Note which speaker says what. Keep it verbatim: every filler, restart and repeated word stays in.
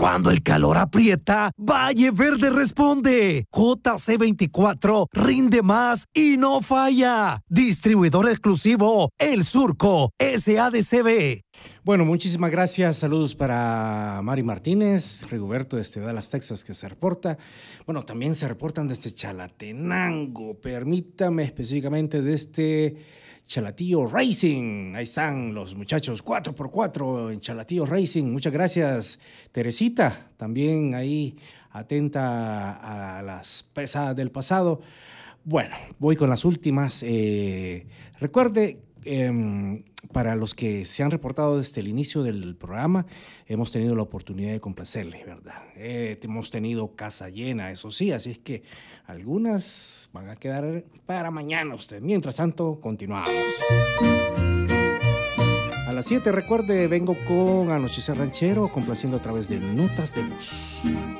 Speaker 1: Cuando el calor aprieta, Valle Verde responde. J C veinticuatro rinde más y no falla. Distribuidor exclusivo El Surco S A D C B.
Speaker 2: Bueno, muchísimas gracias. Saludos para Mari Martínez, Rigoberto desde Dallas, Texas, que se reporta. Bueno, también se reportan desde Chalatenango. Permítame específicamente desde Chalatío Racing. Ahí están los muchachos cuatro por cuatro en Chalatío Racing. Muchas gracias, Teresita. También ahí atenta a las pesadas del pasado. Bueno, voy con las últimas. Eh, recuerde, eh, para los que se han reportado desde el inicio del programa, hemos tenido la oportunidad de complacerles, ¿verdad? Eh, hemos tenido casa llena, eso sí, así es que algunas van a quedar para mañana usted. Mientras tanto, continuamos. A las siete, recuerde, vengo con Anochecer Ranchero, complaciendo a través de Notas de Voz.